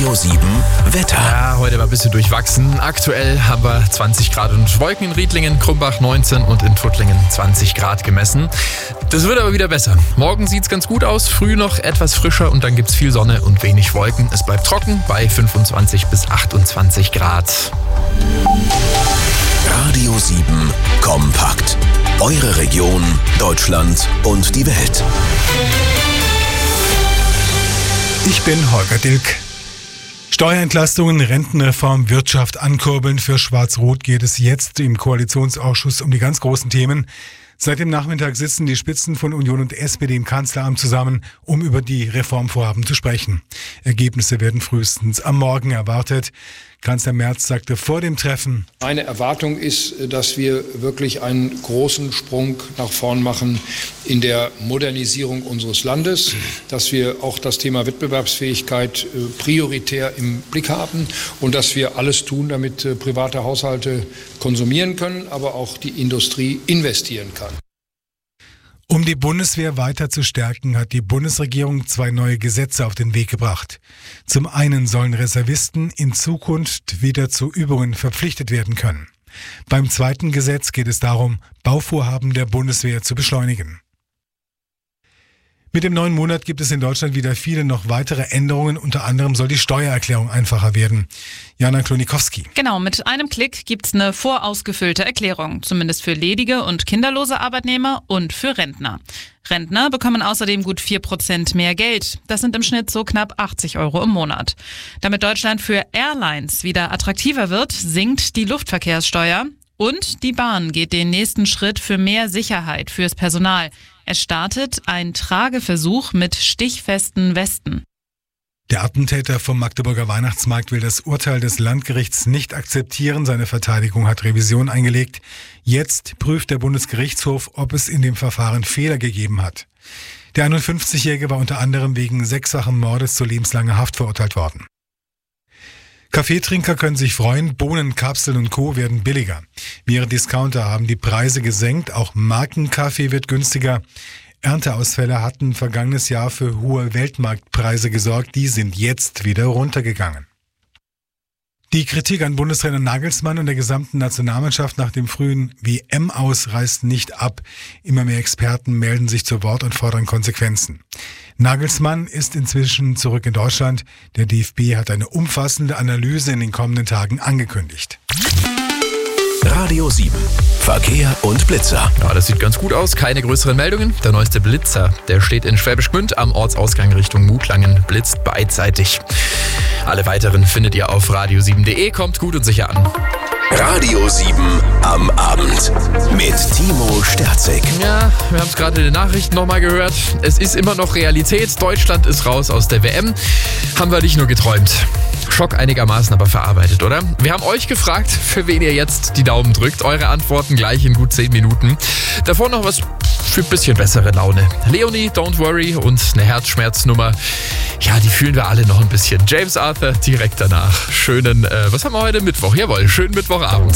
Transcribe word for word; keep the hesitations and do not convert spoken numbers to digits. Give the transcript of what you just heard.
Radio sieben Wetter. Ja, heute war ein bisschen durchwachsen. Aktuell haben wir zwanzig Grad und Wolken in Riedlingen, Krumbach neunzehn und in Tuttlingen zwanzig Grad gemessen. Das wird aber wieder besser. Morgen sieht's ganz gut aus, früh noch etwas frischer und dann gibt's viel Sonne und wenig Wolken. Es bleibt trocken bei fünfundzwanzig bis achtundzwanzig Grad. Radio sieben Kompakt. Eure Region, Deutschland und die Welt. Ich bin Holger Dilk. Steuerentlastungen, Rentenreform, Wirtschaft ankurbeln. Für Schwarz-Rot geht es jetzt im Koalitionsausschuss um die ganz großen Themen. Seit dem Nachmittag sitzen die Spitzen von Union und S P D im Kanzleramt zusammen, um über die Reformvorhaben zu sprechen. Ergebnisse werden frühestens am Morgen erwartet. Kanzler Merz sagte vor dem Treffen: Meine Erwartung ist, dass wir wirklich einen großen Sprung nach vorn machen in der Modernisierung unseres Landes, dass wir auch das Thema Wettbewerbsfähigkeit prioritär im Blick haben und dass wir alles tun, damit private Haushalte konsumieren können, aber auch die Industrie investieren kann. Um die Bundeswehr weiter zu stärken, hat die Bundesregierung zwei neue Gesetze auf den Weg gebracht. Zum einen sollen Reservisten in Zukunft wieder zu Übungen verpflichtet werden können. Beim zweiten Gesetz geht es darum, Bauvorhaben der Bundeswehr zu beschleunigen. Mit dem neuen Monat gibt es in Deutschland wieder viele noch weitere Änderungen. Unter anderem soll die Steuererklärung einfacher werden. Jana Klonikowski. Genau, mit einem Klick gibt's eine vorausgefüllte Erklärung. Zumindest für ledige und kinderlose Arbeitnehmer und für Rentner. Rentner bekommen außerdem gut vier Prozent mehr Geld. Das sind im Schnitt so knapp achtzig Euro im Monat. Damit Deutschland für Airlines wieder attraktiver wird, sinkt die Luftverkehrssteuer. Und die Bahn geht den nächsten Schritt für mehr Sicherheit fürs Personal. Es startet ein Trageversuch mit stichfesten Westen. Der Attentäter vom Magdeburger Weihnachtsmarkt will das Urteil des Landgerichts nicht akzeptieren. Seine Verteidigung hat Revision eingelegt. Jetzt prüft der Bundesgerichtshof, ob es in dem Verfahren Fehler gegeben hat. Der einundfünfzigjährige war unter anderem wegen sechsfachen Mordes zu lebenslanger Haft verurteilt worden. Kaffeetrinker können sich freuen, Bohnen, Kapseln und Co. werden billiger. Mehrere Discounter haben die Preise gesenkt, auch Markenkaffee wird günstiger. Ernteausfälle hatten vergangenes Jahr für hohe Weltmarktpreise gesorgt, die sind jetzt wieder runtergegangen. Die Kritik an Bundestrainer Nagelsmann und der gesamten Nationalmannschaft nach dem frühen W M-Aus reißt nicht ab. Immer mehr Experten melden sich zu Wort und fordern Konsequenzen. Nagelsmann ist inzwischen zurück in Deutschland. Der D F B hat eine umfassende Analyse in den kommenden Tagen angekündigt. Radio sieben Verkehr und Blitzer. Ja, das sieht ganz gut aus. Keine größeren Meldungen. Der neueste Blitzer, der steht in Schwäbisch Gmünd am Ortsausgang Richtung Mutlangen, blitzt beidseitig. Alle weiteren findet ihr auf radio sieben punkt de. Kommt gut und sicher an. Radio sieben am Abend mit Timo Sterzig. Ja, wir haben es gerade in den Nachrichten nochmal gehört. Es ist immer noch Realität. Deutschland ist raus aus der W M. Haben wir nicht nur geträumt. Schock einigermaßen aber verarbeitet, oder? Wir haben euch gefragt, für wen ihr jetzt die Daumen drückt. Eure Antworten gleich in gut zehn Minuten. Davor noch was für ein bisschen bessere Laune. Leonie, Don't Worry und eine Herzschmerznummer. Ja, die fühlen wir alle noch ein bisschen. James Arthur direkt danach. Schönen, äh, was haben wir heute? Mittwoch. Jawohl, schönen Mittwochabend.